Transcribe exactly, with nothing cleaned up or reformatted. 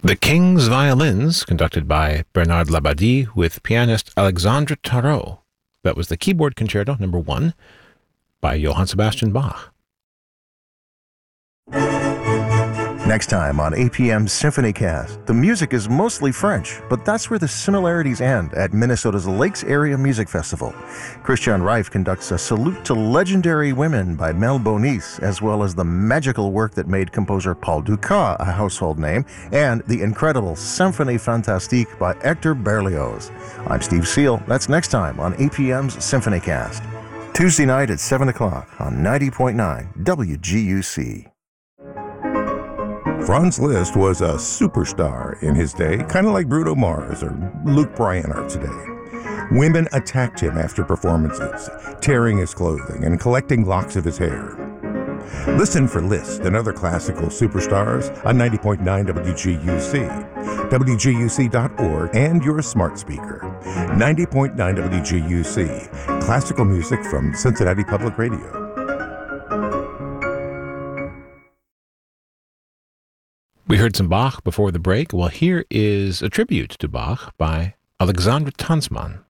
The King's Violins, conducted by Bernard Labadie with pianist Alexandre Tarot. That was the Keyboard Concerto number one by Johann Sebastian Bach. Next time on A P M's SymphonyCast, the music is mostly French, but that's where the similarities end at Minnesota's Lakes Area Music Festival. Christian Reif conducts a Salute to Legendary Women by Mel Bonis, as well as the magical work that made composer Paul Dukas a household name, and the incredible Symphonie Fantastique by Hector Berlioz. I'm Steve Seal. That's next time on A P M's SymphonyCast. Tuesday night at seven o'clock on ninety point nine W G U C. Franz Liszt was a superstar in his day, kind of like Bruno Mars or Luke Bryan are today. Women attacked him after performances, tearing his clothing and collecting locks of his hair. Listen for Liszt and other classical superstars on ninety point nine W G U C, W G U C dot org, and your smart speaker. ninety point nine W G U C, classical music from Cincinnati Public Radio. We heard some Bach before the break. Well, here is a tribute to Bach by Alexandre Tanzmann.